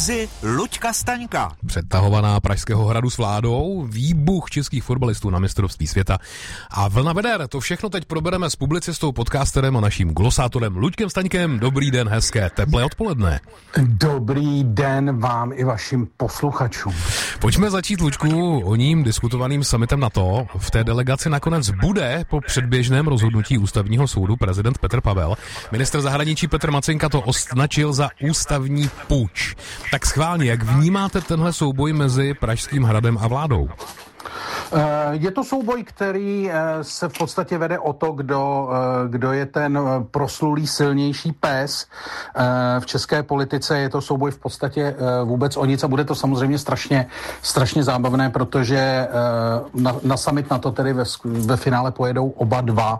verzi Luďka Staňka. Přetahovaná Pražského hradu s vládou, výbuch českých fotbalistů na mistrovství světa a vlna veder. To všechno teď probereme s publicistou, podcasterem a naším glosátorem Luďkem Staňkem. Dobrý den, hezké, teplé odpoledne. Dobrý den vám i vašim posluchačům. Pojďme začít, Luďku, o ním diskutovaným summitem NATO. V té delegaci nakonec bude po předběžném rozhodnutí ústavního soudu prezident Petr Pavel. Ministr zahraničí Petr Macinka to označil za ústavní puč. Tak schválně, jak vnímáte tenhle souboj mezi Pražským hradem a vládou? Je to souboj, který se v podstatě vede o to, kdo je ten proslulý silnější pes v české politice. Je to souboj v podstatě vůbec o nic a bude to samozřejmě strašně zábavné, protože na summit NATO tedy ve finále pojedou oba dva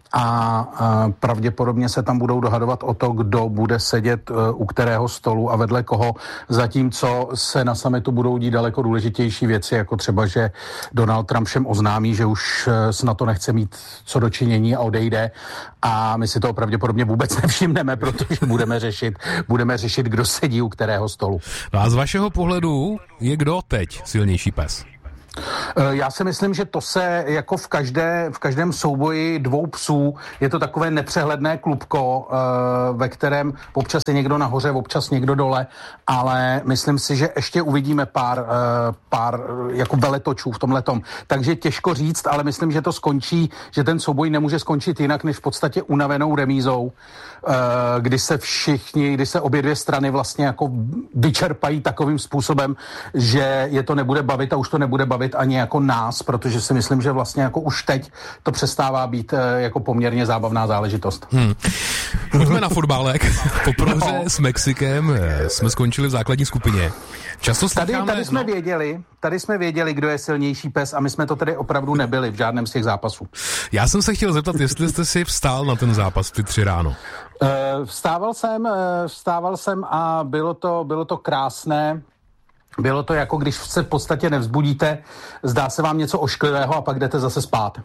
a pravděpodobně se tam budou dohadovat o to, kdo bude sedět u kterého stolu a vedle koho, zatímco se na summitu budou dít daleko důležitější věci, jako třeba, že Donald Trump všem oznámí, že už se na to nechce mít co dočinění a odejde a my si toho pravděpodobně vůbec nevšimneme, protože budeme řešit, kdo sedí u kterého stolu. No a z vašeho pohledu je kdo teď silnější pes? Já si myslím, že to se jako v každém souboji dvou psů je to takové nepřehledné klubko, ve kterém občas je někdo nahoře, občas někdo dole, ale myslím si, že ještě uvidíme pár jako veletočů v tomhletom. Takže těžko říct, ale myslím, že to skončí, že ten souboj nemůže skončit jinak, než v podstatě unavenou remízou, kdy se obě dvě strany vlastně jako vyčerpají takovým způsobem, že je to nebude bavit a už to nebude bavit ani jako nás, protože si myslím, že vlastně jako už teď to přestává být jako poměrně zábavná záležitost. Pojďme na fotbálek. Po prohře s Mexikem jsme skončili v základní skupině. Často Tady jsme věděli, kdo je silnější pes a my jsme to tedy opravdu nebyli v žádném z těch zápasů. Já jsem se chtěl zeptat, jestli jste si vstál na ten zápas ty 3 ráno. Vstával jsem a bylo to krásné. Bylo to jako když se v podstatě nevzbudíte, zdá se vám něco ošklivého a pak jdete zase spát.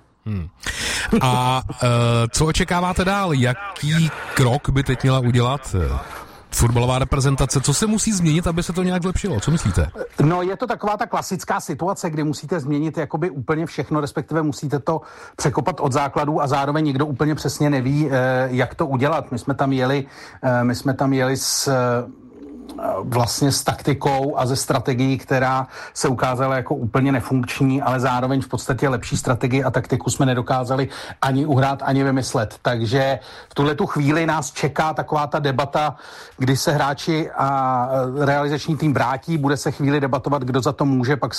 A co očekáváte dál? Jaký krok by teď měla udělat fotbalová reprezentace? Co se musí změnit, aby se to nějak zlepšilo? Co myslíte? No, je to taková ta klasická situace, kdy musíte změnit jakoby úplně všechno, respektive musíte to překopat od základů a zároveň nikdo úplně přesně neví, jak to udělat. My jsme tam jeli vlastně s taktikou a ze strategií, která se ukázala jako úplně nefunkční, ale zároveň v podstatě lepší strategii a taktiku jsme nedokázali ani uhrát, ani vymyslet. Takže v tuhletu chvíli nás čeká taková ta debata, kdy se hráči a realizační tým vrátí, bude se chvíli debatovat, kdo za to může, pak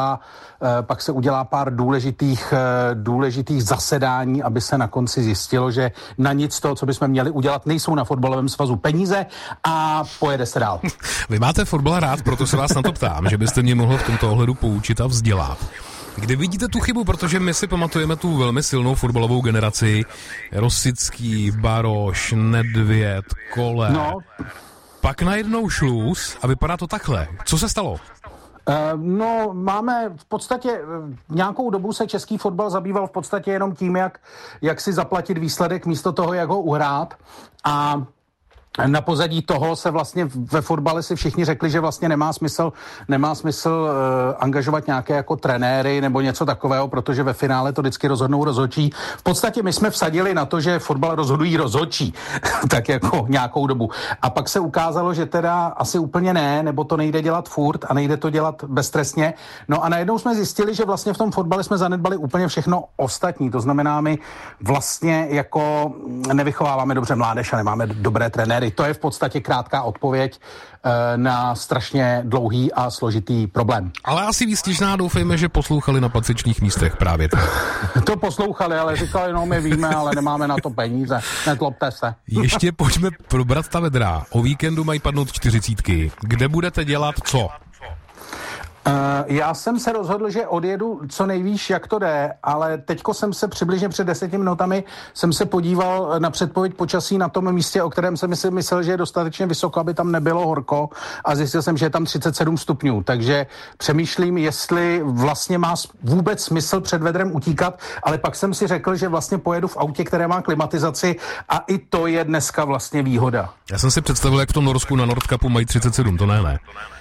se udělá pár důležitých zasedání, aby se na konci zjistilo, že na nic toho, co bychom měli udělat, nejsou na fotbalovém svazu peníze a pojede se dál. Vy máte fotbal rád, proto se vás na to ptám, že byste mě mohl v tomto ohledu poučit a vzdělat. Kde vidíte tu chybu, protože my si pamatujeme tu velmi silnou fotbalovou generaci, Rosický, Baroš, Nedvěd, Koller. No. Pak najednou šluz a vypadá to takhle. Co se stalo? No, máme v podstatě nějakou dobu se český fotbal zabýval v podstatě jenom tím, jak si zaplatit výsledek místo toho, jak ho uhrát a na pozadí toho se vlastně ve fotbale si všichni řekli, že vlastně nemá smysl angažovat nějaké jako trenéry nebo něco takového, protože ve finále to vždycky rozhodnou rozhodčí. V podstatě my jsme vsadili na to, že fotbal rozhodují rozhodčí, tak jako nějakou dobu. A pak se ukázalo, že teda asi úplně ne, nebo to nejde dělat furt a nejde to dělat beztrestně. No a najednou jsme zjistili, že vlastně v tom fotbale jsme zanedbali úplně všechno ostatní. To znamená, my vlastně jako nevychováváme dobře mládež a nemáme dobré trenéry. To je v podstatě krátká odpověď na strašně dlouhý a složitý problém. Ale asi výstižná, doufejme, že poslouchali na patřičných místech právě to. To poslouchali, ale říkali, no my víme, ale nemáme na to peníze, netlopte se. Ještě pojďme probrat ta vedra. O víkendu mají padnout 40. Kde budete dělat co? Já jsem se rozhodl, že odjedu co nejvýš, jak to jde, ale teďko jsem se přibližně před 10 minutami jsem se podíval na předpověď počasí na tom místě, o kterém jsem si myslel, že je dostatečně vysoko, aby tam nebylo horko, a zjistil jsem, že je tam 37 stupňů, takže přemýšlím, jestli vlastně má vůbec smysl před vedrem utíkat, ale pak jsem si řekl, že vlastně pojedu v autě, které má klimatizaci, a i to je dneska vlastně výhoda. Já jsem si představil, jak v tom Norsku na Nordcupu mají 37, to ne.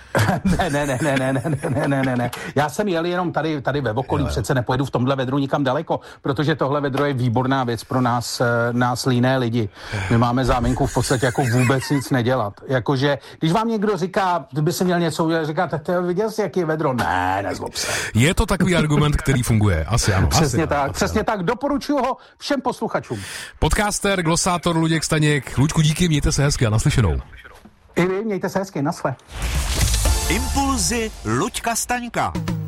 Ne. Já jsem jel jenom tady ve okolí, přece nepojedu v tomhle vedru nikam daleko, protože tohle vedro je výborná věc pro nás líné lidi. My máme záminku v podstatě jako vůbec nic nedělat. Jakože, když vám někdo říká, kdyby si měl něco udělat, říká, tak viděl jsi, jaký je vedro? Ne, nezlob se. Je to takový argument, který funguje, asi ano. Přesně tak, doporučuji ho všem posluchačům. Podcaster, glosátor Luděk Staněk. Luďku, díky, mějte se hezky a naslyšenou. I vy, mějte se hezky, nasle. Impulzy Luďka Staňka.